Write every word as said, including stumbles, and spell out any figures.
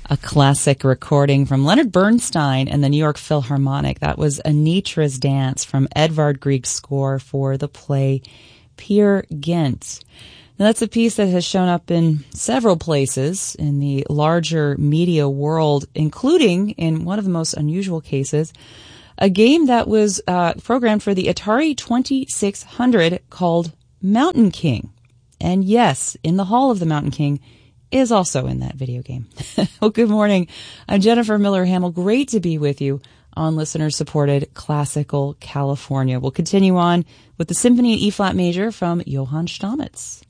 A classic recording from Leonard Bernstein and the New York Philharmonic. That was Anitra's Dance from Edvard Grieg's score for the play Peer Gynt. Now, that's a piece that has shown up in several places in the larger media world, including, in one of the most unusual cases, a game that was uh, programmed for the Atari twenty-six hundred called Mountain King. And yes, in the Hall of the Mountain King is also in that video game. Well, good morning. I'm Jennifer Miller Hamill. Great to be with you on listener-supported Classical California. We'll continue on with the Symphony in E-flat major from Johann Stamitz.